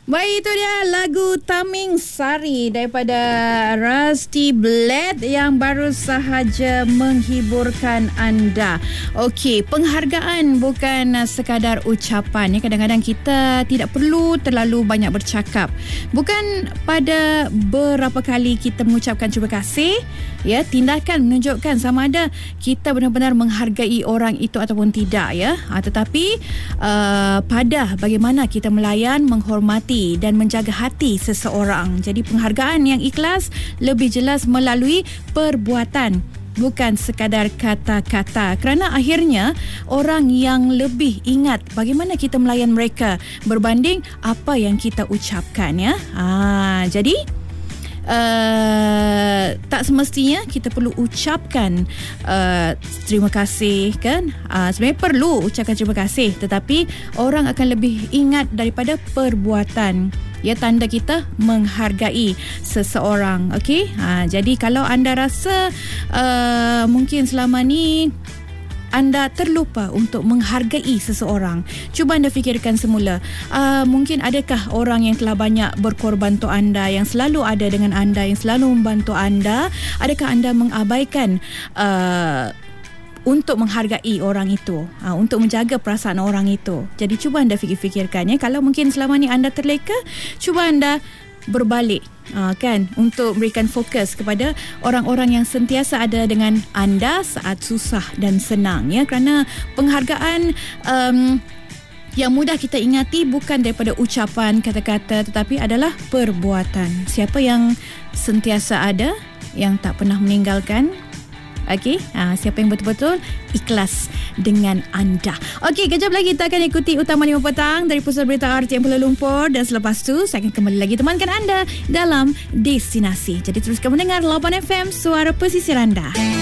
Baik, itu dia lagu Taming Sari daripada Rusty Blade yang baru sahaja menghiburkan anda. Okey, penghargaan bukan sekadar ucapan. Kadang-kadang kita tidak perlu terlalu banyak bercakap. Bukan pada berapa kali kita mengucapkan terima kasih, ya, tindakan menunjukkan sama ada kita benar-benar menghargai orang itu ataupun tidak, ya. Tetapi pada bagaimana kita melayan, menghormati dan menjaga hati seseorang. Jadi penghargaan yang ikhlas lebih jelas melalui perbuatan, bukan sekadar kata-kata, kerana akhirnya orang yang lebih ingat bagaimana kita melayan mereka berbanding apa yang kita ucapkan, ya. Jadi tak semestinya kita perlu ucapkan terima kasih, kan. Sebenarnya perlu ucapkan terima kasih, tetapi orang akan lebih ingat daripada perbuatan, ya, tanda kita menghargai seseorang. Okey, jadi kalau anda rasa mungkin selama ni anda terlupa untuk menghargai seseorang, cuba anda fikirkan semula. Mungkin adakah orang yang telah banyak berkorban untuk anda, yang selalu ada dengan anda, yang selalu membantu anda? Adakah anda mengabaikan untuk menghargai orang itu, untuk menjaga perasaan orang itu? Jadi cuba anda fikir-fikirkan, ya. Kalau mungkin selama ni anda terleka, cuba anda berbalik, kan, untuk memberikan fokus kepada orang-orang yang sentiasa ada dengan anda saat susah dan senang, ya. Kerana penghargaan yang mudah kita ingati bukan daripada ucapan, kata-kata, tetapi adalah perbuatan. Siapa yang sentiasa ada, yang tak pernah meninggalkan, okey, siapa yang betul-betul ikhlas dengan anda. Okey, kejap lagi kita akan ikuti Utama 5 Petang dari Pusat Berita RTM Kuala Lumpur, dan selepas tu saya akan kembali lagi temankan anda dalam Destinasi. Jadi teruskan mendengar Lapan FM, suara pesisir anda.